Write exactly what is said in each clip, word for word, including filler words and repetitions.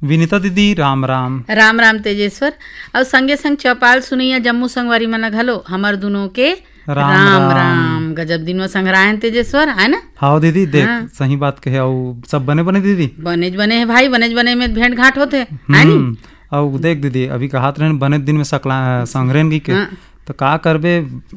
विनीता दीदी राम राम। राम राम तेजेश्वर। और संगे संग चौपाल सुनैया जम्मू संगवारी मन घलो हमर दुनों के राम राम, राम। राम। गजब दिन में संग्रायन तेजेश्वर है ना। हाँ दीदी देख हाँ। सही बात कहे और सब बने बने दीदी बनेज बने है भाई, बनेज बने में भेंट घाट होते है नी। हम्म, और देख दीदी अभी कहात रहे बने दिन में सकला संग्रहण की के हाँ। तो का करबे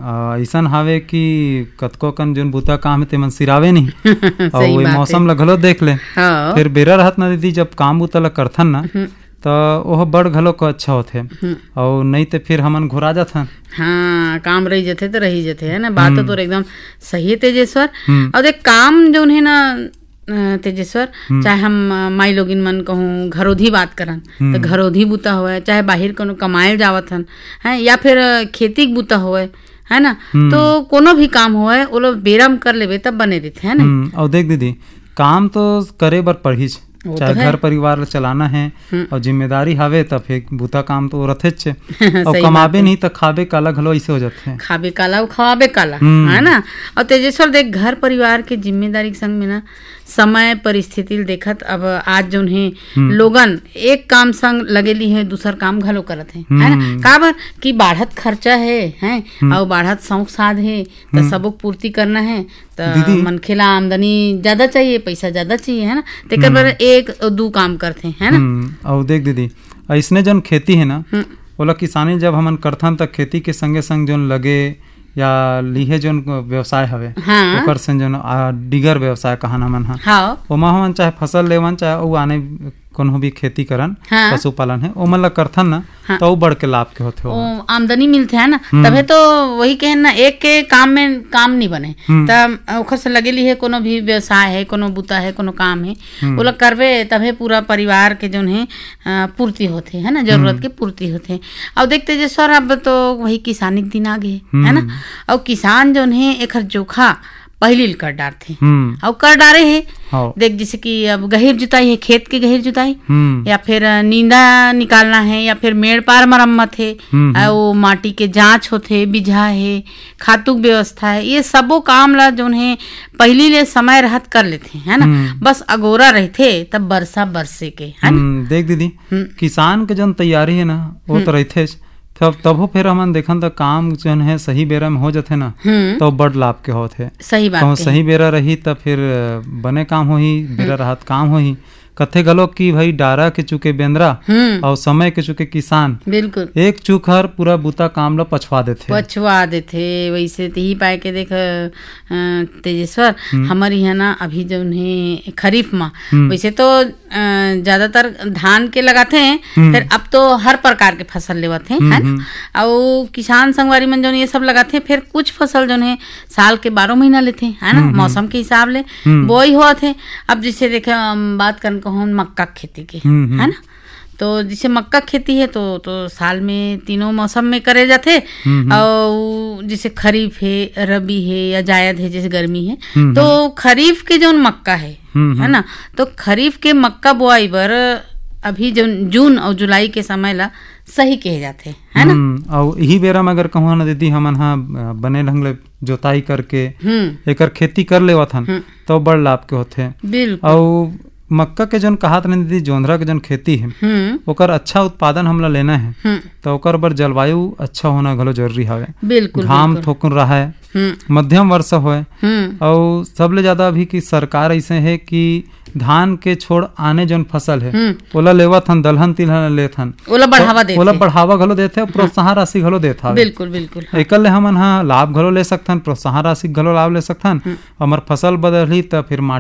ऐसन हावे कि कतको कन जोन बूता काम है तेमन सिरावे नहीं और सही वही बात मौसम है। ला घलो देख ले हाँ। फिर बेरा रहत ना दीदी जब काम बूता ला करथन ना तो ओह बड़ घलो को अच्छा होथे और नहीं तो फिर हमन घुरा जाथन। हाँ काम रही जथे तो रही जथे है ना। बात तो तोर एकदम सही है तेजेश्वर। हम्म। और देख काम जो है ना अ, तेजेश्वर, चाहे हम अ, माई लोगिन मन कहूँ घरोधी बात करन तो घरोधी बूता होए, चाहे बाहर कोनो कमाए जावत हन है या फिर अ, खेती के बूता होए है ना। तो कोनो भी काम होए वो लोग बेरम कर लेबे तब बने रहते है ना। हम्म, और देख दीदी काम तो करे बर पड़ही छ। वो चाहे तो है। घर परिवार ला चलाना है और जिम्मेदारी हवे तब फिर बूता काम तो रथेच छे और सही कमाबे नहीं तो खाबे काला घलो ऐसे हो जाते। खाबे काला और खवाबे काला हम्म। है ना। और तेजेश्वर देख घर परिवार के जिम्मेदारी के संग में ना समय परिस्थिति देखत अब आज जो है लोगन एक काम संग लगेली है दूसर काम घलो करत है है ना। काबर कि बाढ़त खर्चा है हैं और बाढ़त शौक साध है तो सबको पूर्ति करना है तो दीदी। मनखे ला आमदनी ज्यादा चाहिए, पैसा ज्यादा चाहिए है ना। तेकर बर एक दू काम करते है ना। हम्म, और देख दीदी ऐसने जन खेती है ना ओला किसानी जब हमन करथन तब खेती के संगे संग जोन लगे या लीहे जोन व्यवसाय हवे हाँ। ओकर से जोन आ, डिगर व्यवसाय कहना मन हा हाँ ओमा हमन चाहे फसल लेवन चाहे ओ आने कोनो भी खेती करन हाँ। पशुपालन है ओमन ला करथन ना हाँ। तो बढ़ के लाभ के होथे ओ, ओ। आमदनी मिलते है ना तबे तो वही कहे ना एक के काम में काम नहीं बने तब ओखर से लगेली है कोनो भी व्यवसाय है, कोनो बुता है, कोनो काम है वो लोग करबे तबे पूरा परिवार के जोन है अ, पूर्ति होते है ना, जरूरत के पूर्ति होते। और देखते जे सर अब तो वही किसानी के दिन आगे है ना। और किसान जोन है एकर जोखा पहली कर डारथे हम्म, और कर डारे है। हाँ। देख जैसे कि अब गहिर जुताई है, खेत की गहिर जुताई हम्म, या फिर नींदा निकालना है या फिर मेड़ पार मरम्मत है और वो माटी के जांच होथे, बिझा है, खातुक व्यवस्था है, ये सबो काम ला जोन है पहली ले समय रहत कर लेते है ना। बस अगोरा रहते तब बरसा बरसे के है ना। हम्म, देख दीदी किसान के जन तैयारी है ना वो तो रहथे तब तबो फिर हमन देखन त काम जन है सही बेरा में हो जाथे ना हम्म, तो बड़ लाभ के होथे। सही बात कहूँ कही। सही बेरा रही तब फिर बने काम होही, बेरा रहत काम होही। कथे गलो कि भाई डारा के चुके बेंद्रा हम्म, और समय के चुके किसान बिल्कुल एक चूक हर पूरा बूता काम ला पछवा देथे। पछवा देथे वैसे ते ही पाए के देख अ, तेजेश्वर हमारे यहाँ ना अभी जो है खरीफ में वैसे तो अ, ज्यादातर धान के लगाते हैं, फिर अब तो हर प्रकार के फसल लेवत हैं है ना। और किसान संगवारी मन जो ये सब लगाते हैं, फिर कुछ फसल जो है साल के बारह महीना लेते हैं है ना, मौसम के हिसाब ले बोई होत है। अब जैसे देखे हम बात कर कहूँ मक्का खेती की हम्म, है ना। तो जैसे मक्का खेती है तो तो साल में तीनों मौसम में करे जाते और जैसे खरीफ है, रबी है या जायद है जैसे गर्मी है। तो खरीफ के जो मक्का है है ना, तो खरीफ के मक्का बोआई बर अभी जो जून और जुलाई के समय ला सही कहे जाते है ना। हम्म, और यही बेरा में अगर कहूँ ना दीदी हमन हा बने ढंग ले जोताई करके हम्म, एकर खेती कर लेवत हन तो बड़ लाभ के होथे। बिल्कुल। और मक्का के जन कहात नहीं दीदी जोंधरा के जन खेती है हम्म, ओकर अच्छा उत्पादन हमला लेना है हम्म, तो ओकर बर जलवायु अच्छा होना घलो जरूरी हवे। बिल्कुल घाम बिल्कुल। थोकुन रहा है, हम्म, मध्यम वर्षा होए हम्म, और सबले ज्यादा अभी की सरकार ऐसे है कि धान के छोड़ आने जन फसल है ओला लेवत हन, दलहन तिलहन लेत हन, ओला बढ़ावा देते ओला बढ़ावा घलो देथे और प्रोत्साहन राशि घलो देत हवे। बिल्कुल बिल्कुल। एकर ले हमन हा लाभ घलो ले सकथन, प्रोत्साहन राशि घलो लाभ ले सकथन। हमर फसल बदलही त फिर